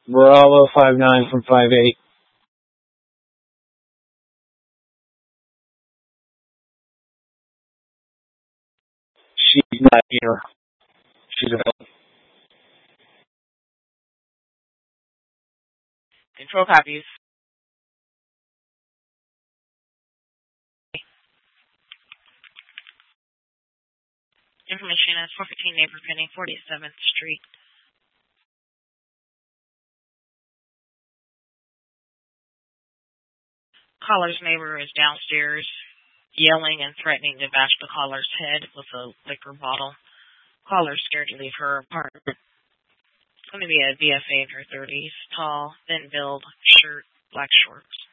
Bravo 59 from 58. She's not here. She's available. Control copies. Information is 415 Neighbor Penny, 47th Street. Caller's neighbor is downstairs yelling and threatening to bash the caller's head with a liquor bottle. Caller's scared to leave her apartment. It's going to be a BFA in her 30s, tall, thin build, shirt, black shorts.